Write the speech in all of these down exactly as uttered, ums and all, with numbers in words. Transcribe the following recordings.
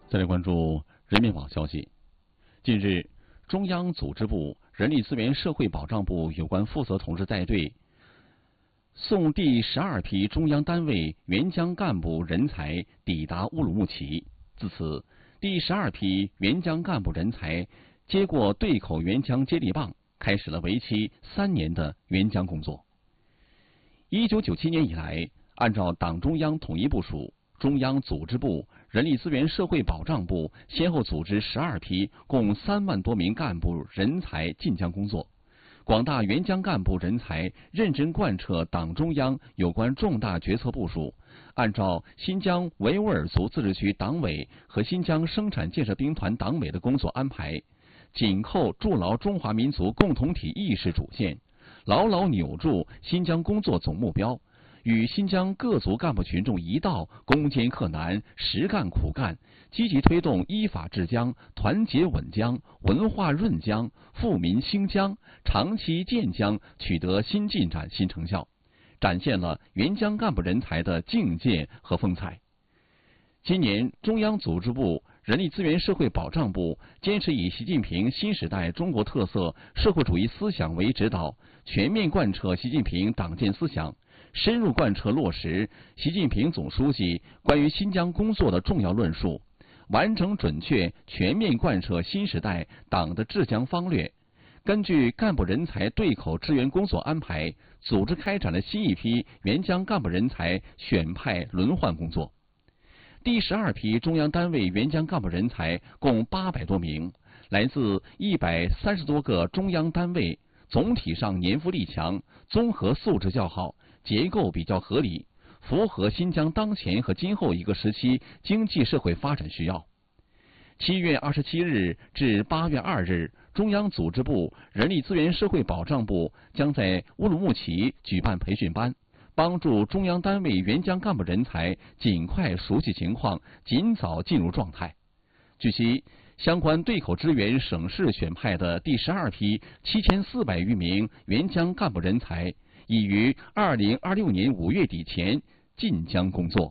再来关注人民网消息。近日，中央组织部、人力资源社会保障部有关负责同志带队送第十二批中央单位援疆干部人才抵达乌鲁木齐。自此，第十二批援疆干部人才接过对口援疆接力棒，开始了为期三年的援疆工作。一九九七年以来，按照党中央统一部署，中央组织部、人力资源社会保障部先后组织十二批共三万多名干部人才进疆工作。广大援疆干部人才认真贯彻党中央有关重大决策部署，按照新疆维吾尔族自治区党委和新疆生产建设兵团党委的工作安排，紧扣筑牢中华民族共同体意识主线，牢牢扭住新疆工作总目标，与新疆各族干部群众一道攻坚克难、实干苦干，积极推动依法治疆、团结稳疆、文化润疆、富民兴疆、长期建疆取得新进展、新成效，展现了援疆干部人才的境界和风采。今年，中央组织部、人力资源社会保障部坚持以习近平新时代中国特色社会主义思想为指导，全面贯彻习近平党建思想，深入贯彻落实习近平总书记关于新疆工作的重要论述，完整准确全面贯彻新时代党的治疆方略。根据干部人才对口支援工作安排，组织开展了新一批援疆干部人才选派轮换工作。第十二批中央单位援疆干部人才共八百多名，来自一百三十多个中央单位，总体上年富力强，综合素质较好，结构比较合理，符合新疆当前和今后一个时期经济社会发展需要。七月二十七日至八月二日，中央组织部、人力资源社会保障部将在乌鲁木齐举办培训班，帮助中央单位援疆干部人才尽快熟悉情况，尽早进入状态。据悉，相关对口支援省市选派的第十二批七千四百余名援疆干部人才，已于二零二六年五月底前进疆工作。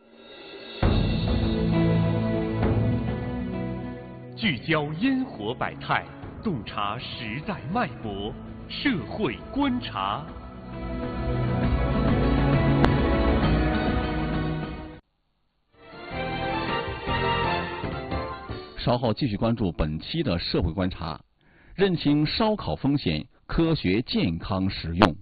聚焦烟火百态，洞察时代脉搏，社会观察。 稍后继续关注本期的社会观察，认清烧烤风险，科学健康实用。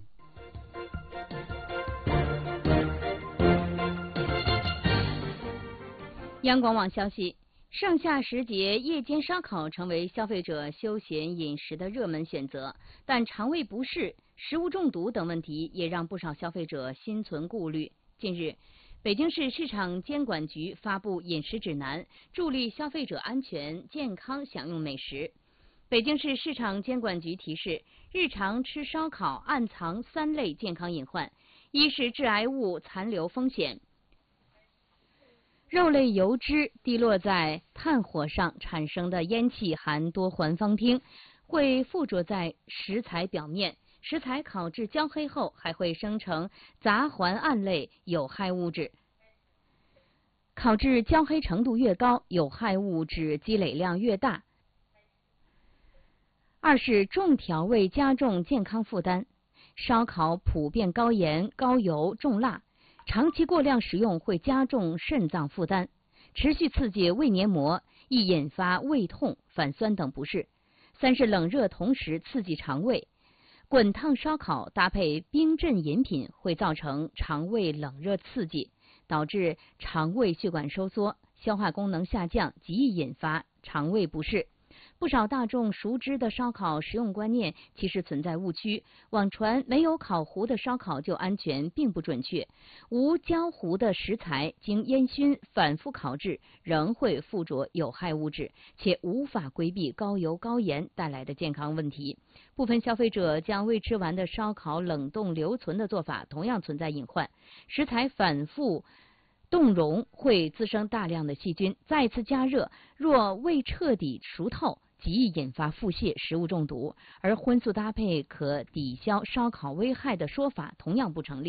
央广网消息，盛夏时节，夜间烧烤成为消费者休闲饮食的热门选择，但肠胃不适、食物中毒等问题也让不少消费者心存顾虑。近日，北京市市场监管局发布饮食指南，助力消费者安全健康享用美食。北京市市场监管局提示，日常吃烧烤暗藏三类健康隐患：一是致癌物残留风险，肉类油脂滴落在炭火上产生的烟气含多环芳烃，会附着在食材表面，食材烤至焦黑后还会生成杂环胺类有害物质。烤至焦黑程度越高，有害物质积累量越大。二是重调味加重健康负担，烧烤普遍高盐、高油、重辣，长期过量食用会加重肾脏负担，持续刺激胃黏膜，易引发胃痛、反酸等不适。三是冷热同时刺激肠胃，滚烫烧烤搭配冰镇饮品会造成肠胃冷热刺激，导致肠胃血管收缩，消化功能下降，极易引发肠胃不适。不少大众熟知的烧烤食用观念其实存在误区，网传没有烤糊的烧烤就安全并不准确。无焦糊的食材经烟熏反复烤制，仍会附着有害物质，且无法规避高油高盐带来的健康问题。部分消费者将未吃完的烧烤冷冻留存的做法同样存在隐患，食材反复冻溶会滋生大量的细菌，再次加热若未彻底熟透，极易引发腹泻、食物中毒，而荤素搭配可抵消烧烤危害的说法同样不成立。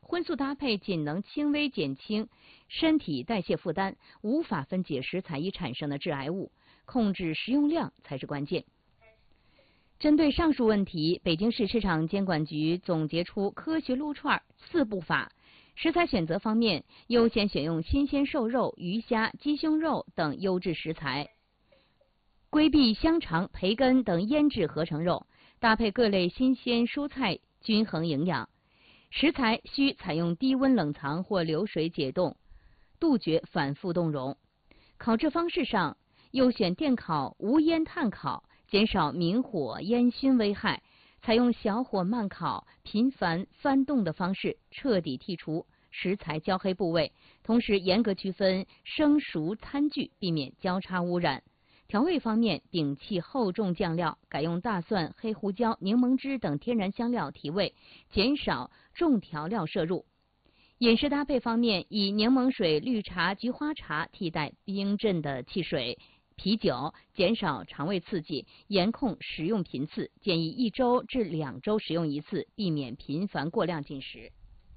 荤素搭配仅能轻微减轻身体代谢负担，无法分解食材易产生的致癌物，控制食用量才是关键。针对上述问题，北京市市场监管局总结出科学撸串四步法。食材选择方面，优先选用新鲜瘦肉、鱼虾、鸡胸肉等优质食材，规避香肠、培根等腌制合成肉，搭配各类新鲜蔬菜，均衡营养。食材需采用低温冷藏或流水解冻，杜绝反复冻溶。烤制方式上，优选电烤、无烟炭烤，减少明火烟熏危害，采用小火慢烤、频繁翻动的方式，彻底剔除食材焦黑部位，同时严格区分生熟餐具，避免交叉污染。调味方面，摒弃厚重酱料，改用大蒜、黑胡椒、柠檬汁等天然香料提味，减少重调料摄入。饮食搭配方面，以柠檬水、绿茶、菊花茶替代冰镇的汽水、啤酒，减少肠胃刺激，严控食用频次，建议一周至两周食用一次，避免频繁过量进食。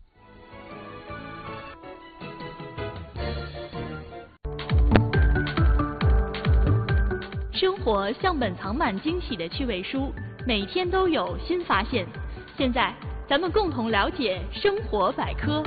生活像本藏满惊喜的趣味书，每天都有新发现。现在，咱们共同了解生活百科。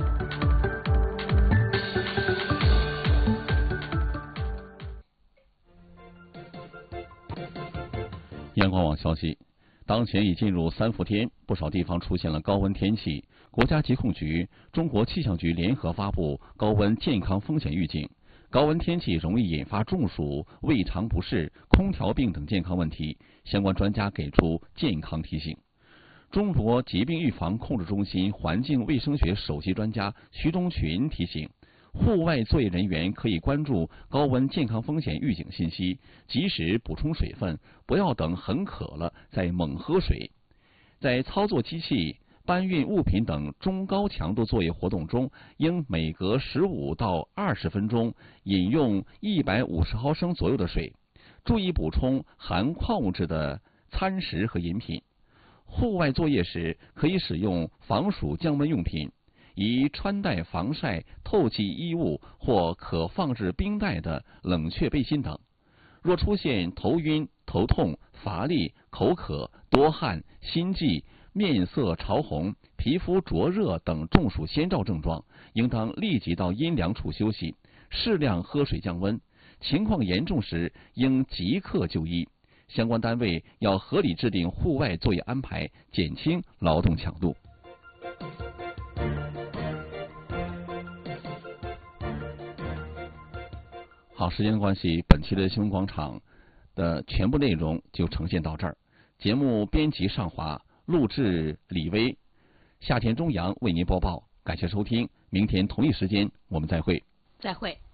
央广网消息，当前已进入三伏天，不少地方出现了高温天气。国家疾控局、中国气象局联合发布高温健康风险预警。高温天气容易引发中暑、胃肠不适、空调病等健康问题，相关专家给出健康提醒。中国疾病预防控制中心环境卫生学首席专家徐忠群提醒，户外作业人员可以关注高温健康风险预警信息，及时补充水分，不要等很渴了再猛喝水。在操作机器、搬运物品等中高强度作业活动中，应每隔十五到二十分钟饮用一百五十毫升左右的水，注意补充含矿物质的餐食和饮品。户外作业时可以使用防暑降温用品，宜穿戴防晒、透气衣物或可放置冰袋的冷却背心等。若出现头晕、头痛、乏力、口渴、多汗、心悸、面色潮红、皮肤灼热等中暑先兆症状，应当立即到阴凉处休息，适量喝水降温。情况严重时，应即刻就医。相关单位要合理制定户外作业安排，减轻劳动强度。好，时间关系，本期的新闻广场的全部内容就呈现到这儿。节目编辑尚华，录制李威，夏天中阳为您播报，感谢收听，明天同一时间我们再会。 再会。